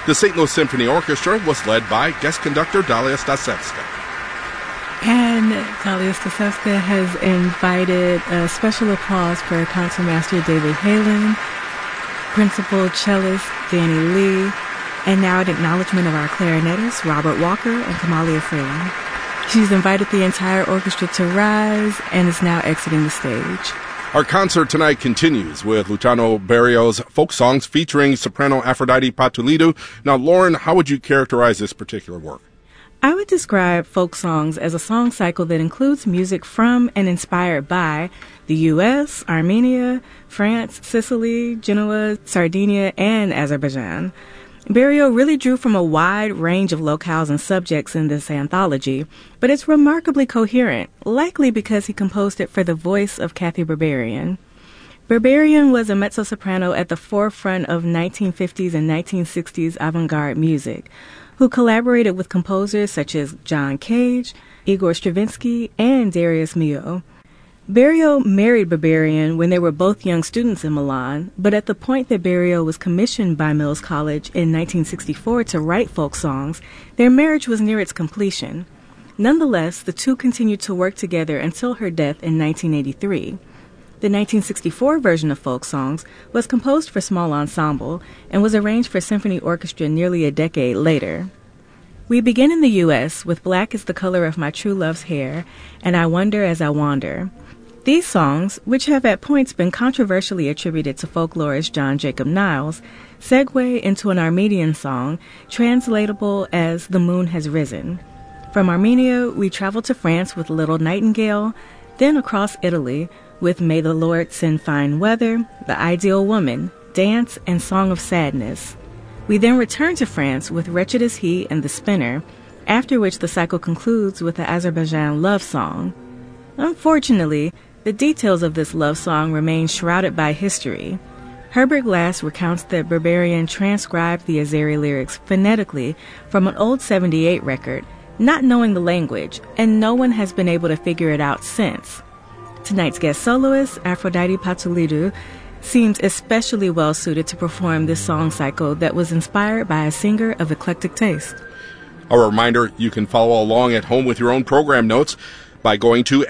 The St. Louis Symphony Orchestra was led by guest conductor Dalia Stasevska. And Dalia Stasevska has invited a special applause for concertmaster David Halen, principal cellist Danny Lee, and now an acknowledgement of our clarinetist Robert Walker and Kamalia Freeland. She's invited the entire orchestra to rise and is now exiting the stage. Our concert tonight continues with Luciano Berrio's folk songs featuring soprano Aphrodite Patulidou. Now, Lauren, how would you characterize this particular work? I would describe folk songs as a song cycle that includes music from and inspired by the U.S., Armenia, France, Sicily, Genoa, Sardinia, and Azerbaijan. Berrio really drew from a wide range of locales and subjects in this anthology, but it's remarkably coherent, likely because he composed it for the voice of Kathy Berberian. Berberian was a mezzo-soprano at the forefront of 1950s and 1960s avant-garde music, who collaborated with composers such as John Cage, Igor Stravinsky, and Darius Milhaud. Berrio married Berberian when they were both young students in Milan, but at the point that Berrio was commissioned by Mills College in 1964 to write folk songs, their marriage was near its completion. Nonetheless, the two continued to work together until her death in 1983. The 1964 version of folk songs was composed for small ensemble and was arranged for symphony orchestra nearly a decade later. We begin in the U.S. with Black is the Color of My True Love's Hair and I Wonder as I Wander. These songs, which have at points been controversially attributed to folklorist John Jacob Niles, segue into an Armenian song translatable as The Moon Has Risen. From Armenia, we travel to France with Little Nightingale, then across Italy with May the Lord Send Fine Weather, The Ideal Woman, Dance, and Song of Sadness. We then return to France with Wretched is He and The Spinner, after which the cycle concludes with the Azerbaijan love song. Unfortunately, the details of this love song remain shrouded by history. Herbert Glass recounts that Berberian transcribed the Azeri lyrics phonetically from an old 78 record, not knowing the language, and no one has been able to figure it out since. Tonight's guest soloist, Aphrodite Patulidou, seems especially well suited to perform this song cycle that was inspired by a singer of eclectic taste. A reminder, you can follow along at home with your own program notes by going to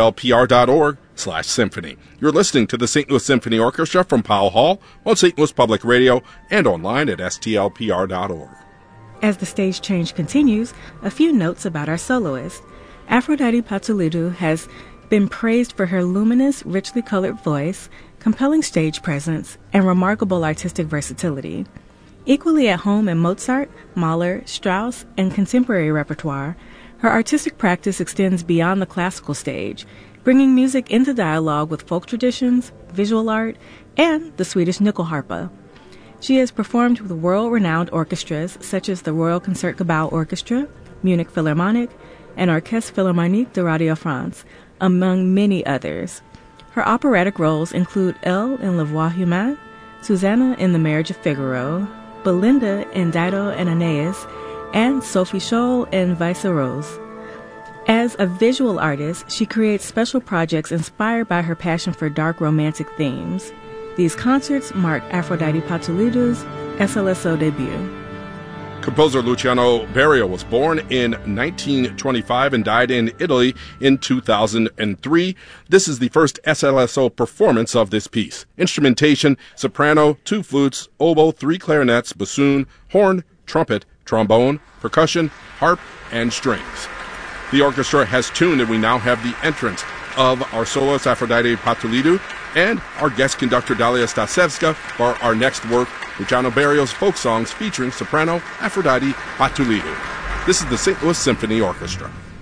stlpr.org/symphony. You're listening to the St. Louis Symphony Orchestra from Powell Hall on St. Louis Public Radio and online at stlpr.org. As the stage change continues, a few notes about our soloist. Aphrodite Patulidou has been praised for her luminous, richly colored voice, compelling stage presence, and remarkable artistic versatility. Equally at home in Mozart, Mahler, Strauss, and contemporary repertoire, her artistic practice extends beyond the classical stage, bringing music into dialogue with folk traditions, visual art, and the Swedish Nyckelharpa. She has performed with world-renowned orchestras such as the Royal Concertgebouw Orchestra, Munich Philharmonic, and Orchestre Philharmonique de Radio France, among many others. Her operatic roles include Elle in La Voix Humaine, Susanna in The Marriage of Figaro, Belinda in Dido and Aeneas, and Sophie Scholl in Vice-Rose. As a visual artist, she creates special projects inspired by her passion for dark romantic themes. These concerts mark Aphrodite Patulidou's SLSO debut. Composer Luciano Berio was born in 1925 and died in Italy in 2003. This is the first SLSO performance of this piece. Instrumentation, soprano, 2 flutes, oboe, 3 clarinets, bassoon, horn, trumpet, trombone, percussion, harp, and strings. The orchestra has tuned, and we now have the entrance of our soloist Aphrodite Patulidou and our guest conductor Dalia Stasevska for our next work, Luciano Berrio's folk songs featuring soprano Aphrodite Patulidou. This is the St. Louis Symphony Orchestra.